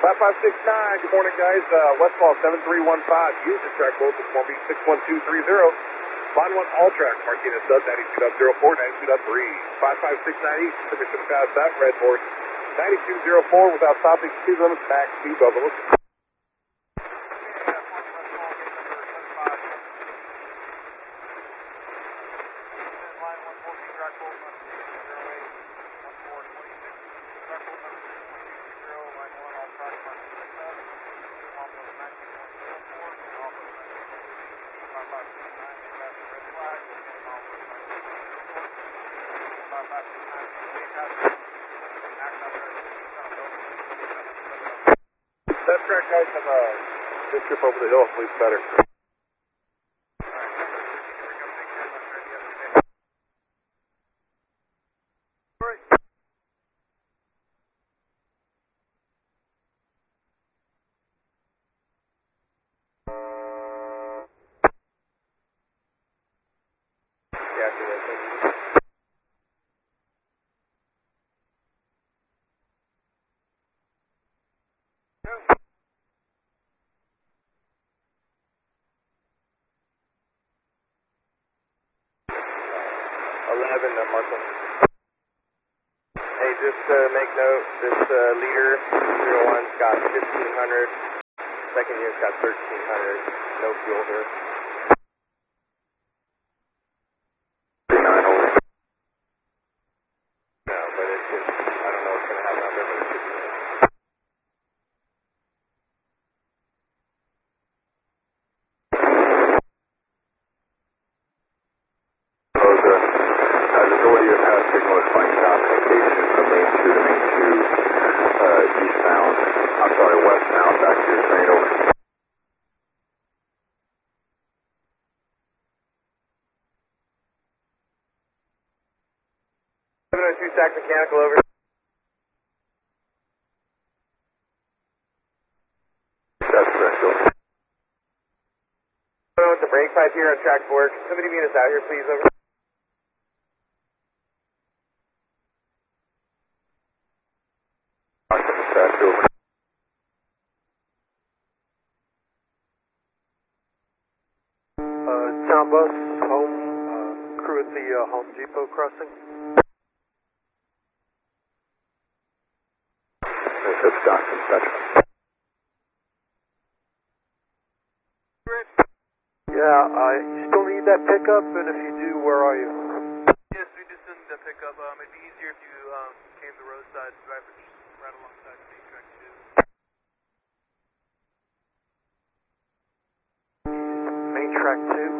5569, good morning, guys. Westfall 7315, use the track code for Form B 61230. Line 1, all track, Martinez Sud 92.04, 92.3. 5569 East, permission to pass that, Red Horse 9204 without stopping, speed limits, max speed bubble. That track, guys, have a good trip over the hill, please better. Marshall. Hey, just to make note, this leader 01's got 1500, second unit's got 1300, no fuel here. 39 over. No, but it's just, I don't know what's going to happen out there, but it should be there. Authority of pass signal is flight communication from main 2 to main 2, eastbound, I'm sorry, westbound, back to your train, over. 702 stack mechanical over. That's correct, over. With the brake pipe here on track 4, can somebody meet us out here, please, over? Town bus, home, crew at the Home Depot crossing. This is Stockton, Spectrum. Yeah, you still need that pickup, and if you do, where are you? Yes, we just sent the pickup. It'd be easier if you came the roadside, driver just right alongside the track 2. Main track 2.